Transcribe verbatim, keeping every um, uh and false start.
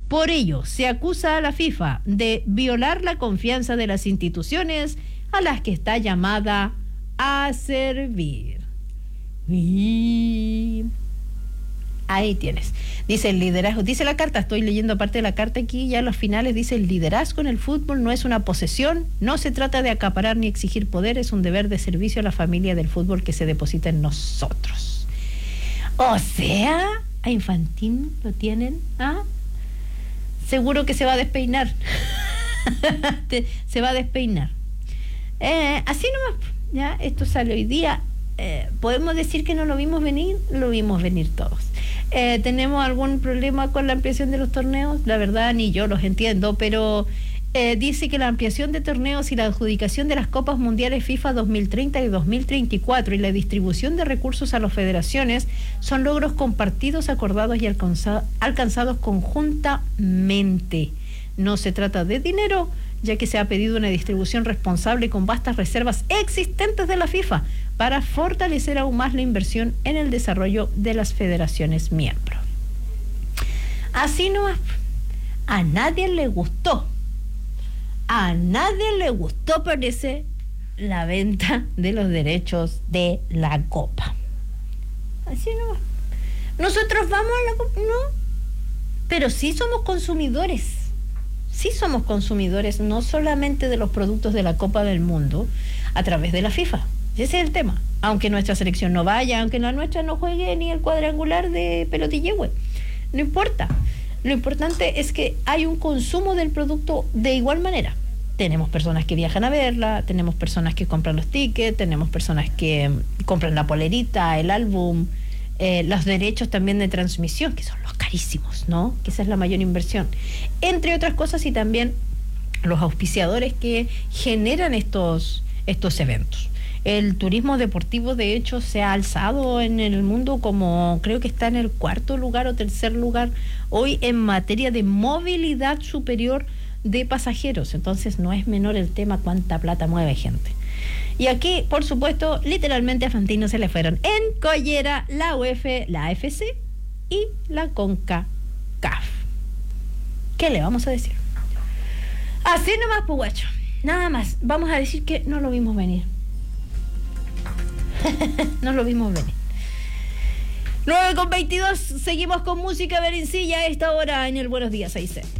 Por ello, se acusa a la FIFA de violar la confianza de las instituciones a las que está llamada a servir. Y ahí tienes. Dice el liderazgo, dice la carta, estoy leyendo parte de la carta aquí, ya a los finales dice: el liderazgo en el fútbol no es una posesión, no se trata de acaparar ni exigir poder, es un deber de servicio a la familia del fútbol que se deposita en nosotros. O sea, a Infantino lo tienen, ¿ah? Seguro que se va a despeinar. Se va a despeinar. Eh, así nomás, ya, esto sale hoy día. Eh, ¿podemos decir que no lo vimos venir? Lo vimos venir todos. Eh, ¿Tenemos algún problema con la ampliación de los torneos? La verdad, ni yo los entiendo, pero eh, dice que la ampliación de torneos y la adjudicación de las Copas Mundiales FIFA dos mil treinta y dos mil treinta y cuatro y la distribución de recursos a las federaciones son logros compartidos, acordados y alcanza- alcanzados conjuntamente. No se trata de dinero, ya que se ha pedido una distribución responsable con vastas reservas existentes de la FIFA para fortalecer aún más la inversión en el desarrollo de las federaciones miembros. Así no, a nadie le gustó, a nadie le gustó, parece, la venta de los derechos de la Copa. Así no, nosotros vamos a la Copa, no, pero sí somos consumidores. Sí somos consumidores no solamente de los productos de la Copa del Mundo a través de la FIFA. Ese es el tema. Aunque nuestra selección no vaya, aunque la nuestra no juegue ni el cuadrangular de Pelotillehue, no importa. Lo importante es que hay un consumo del producto de igual manera. Tenemos personas que viajan a verla, tenemos personas que compran los tickets, tenemos personas que compran la polerita, el álbum, eh, los derechos también de transmisión, que son los carísimos, ¿no? Que esa es la mayor inversión. Entre otras cosas, y también los auspiciadores que generan estos, estos eventos. El turismo deportivo, de hecho, se ha alzado en el mundo como, creo que está en el cuarto lugar o tercer lugar hoy en materia de movilidad superior de pasajeros. Entonces no es menor el tema cuánta plata mueve gente. Y aquí, por supuesto, literalmente a Fantino se le fueron en collera la U E F, la A F C y la CONCACAF. ¿Qué le vamos a decir? Así nomás, pues, guacho. Nada más. Vamos a decir que no lo vimos venir. No lo vimos venir. nueve con veintidós, seguimos con música berencilla a esta hora en el Buenos Días, ahí se.